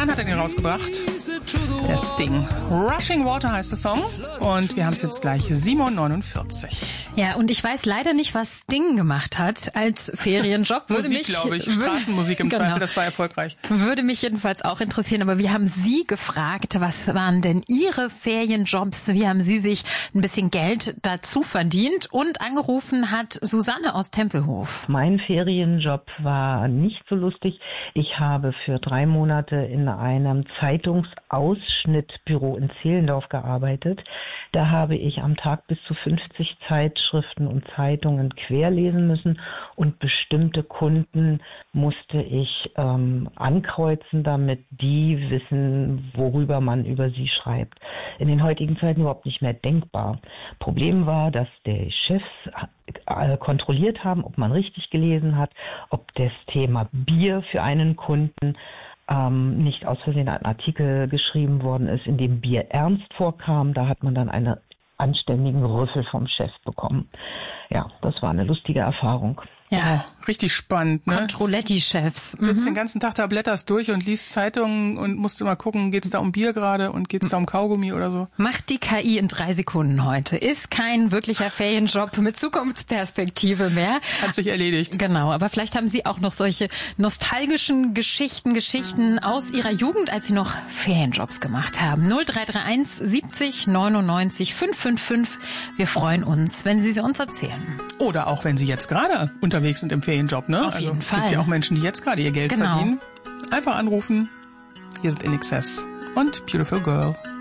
Jahren hat er den rausgebracht. Der Sting. Rushing Water heißt der Song. Und wir haben es jetzt gleich 7:49 Uhr. Ja, und ich weiß leider nicht, was Sting gemacht hat als Ferienjob. Musik, glaube ich. Straßenmusik im Zweifel, das war erfolgreich. Würde mich jedenfalls auch interessieren. Aber wir haben Sie gefragt, was waren denn Ihre Ferienjobs? Wie haben Sie sich ein bisschen Geld dazu verdient? Und angerufen hat Susanne aus Tempelhof. Mein Ferienjob war nicht so lustig. Ich habe für 3 Monate in einem Zeitungsausschnittbüro in Zehlendorf gearbeitet. Da habe ich am Tag bis zu 50 Zeitschriften und Zeitungen querlesen müssen und bestimmte Kunden musste ich ankreuzen, damit die wissen, worüber man über sie schreibt. In den heutigen Zeiten überhaupt nicht mehr denkbar. Problem war, dass die Chefs kontrolliert haben, ob man richtig gelesen hat, ob das Thema Bier für einen Kunden nicht aus Versehen ein Artikel geschrieben worden ist, in dem Bier ernst vorkam. Da hat man dann einen anständigen Rüffel vom Chef bekommen. Ja, das war eine lustige Erfahrung. Ja, richtig spannend, ne? Controletti-Chefs. Sitzt den ganzen Tag da, blätterst durch und liest Zeitungen und musst immer gucken, geht's da um Bier gerade und geht's da um Kaugummi oder so? Macht die KI in 3 Sekunden heute. Ist kein wirklicher Ferienjob mit Zukunftsperspektive mehr. Hat sich erledigt. Genau, aber vielleicht haben Sie auch noch solche nostalgischen Geschichten aus Ihrer Jugend, als Sie noch Ferienjobs gemacht haben. 0331 70 99 555. Wir freuen uns, wenn Sie uns erzählen. Oder auch, wenn Sie jetzt gerade unterwegs sind im Ferienjob, ne? Auf jeden Fall. Gibt ja auch Menschen, die jetzt gerade ihr Geld verdienen. Einfach anrufen. Hier sind INXS und Beautiful Girl.